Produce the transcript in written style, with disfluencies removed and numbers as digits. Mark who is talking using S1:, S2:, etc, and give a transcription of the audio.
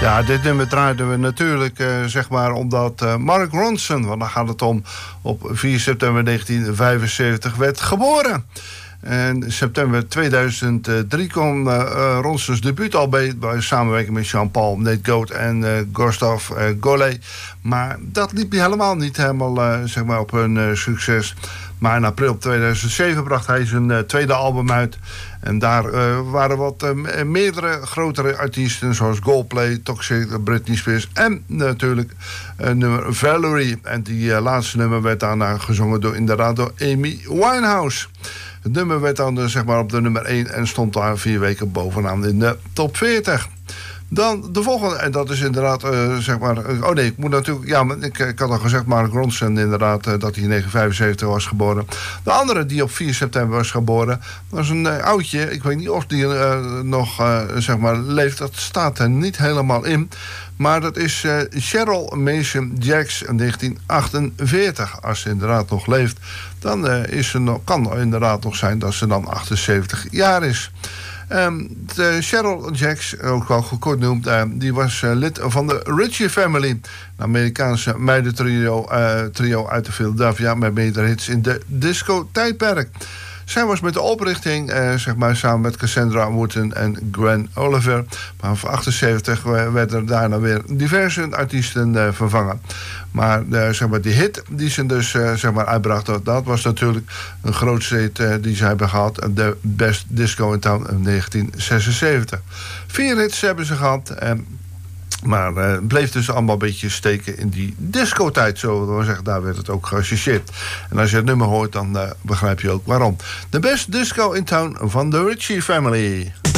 S1: Ja, dit nummer draaiden we natuurlijk, zeg maar, omdat Mark Ronson, want daar gaat het om, op 4 september 1975 werd geboren. En in september 2003 kwam Ronsons debuut al bij samenwerking met Jean-Paul, Nate Goat en Gustav Golay. Maar dat liep helemaal niet helemaal zeg maar op hun succes. Maar in april 2007 bracht hij zijn tweede album uit. En daar waren wat meerdere grotere artiesten, zoals Coldplay, Toxic, Britney Spears en natuurlijk nummer Valerie. En die laatste nummer werd daarna gezongen door Amy Winehouse. Het nummer werd dan zeg maar op de nummer 1 en stond daar 4 weken bovenaan in de top 40. Dan de volgende, en dat is inderdaad, zeg maar... Oh nee, ik moet natuurlijk... Ja, ik had al gezegd, Mark Ronson inderdaad, dat hij in 1975 was geboren. De andere die op 4 september was geboren, was een oudje. Ik weet niet of die nog, zeg maar, leeft. Dat staat er niet helemaal in. Maar dat is Cheryl Mason Jacks in 1948. Als ze inderdaad nog leeft, dan kan het inderdaad nog zijn dat ze dan 78 jaar is. Cheryl Jacks, ook wel gekort noemd, die was lid van de Ritchie Family. Een Amerikaanse meidentrio uit de Philadelphia met meerdere hits in de disco-tijdperk. Zij was met de oprichting, zeg maar, samen met Cassandra Wooten en Gwen Oliver. Maar van 78 werden daarna weer diverse artiesten vervangen. Maar, zeg maar die hit die ze dus zeg maar uitbracht, dat was natuurlijk een grootste hit die ze hebben gehad. De Best Disco in Town in 1976. 4 hits hebben ze gehad. Maar het bleef dus allemaal een beetje steken in die discotijd, zo we zeggen. Daar werd het ook geassocieerd. En als je het nummer hoort, dan begrijp je ook waarom. The Best Disco in Town van de Ritchie Family.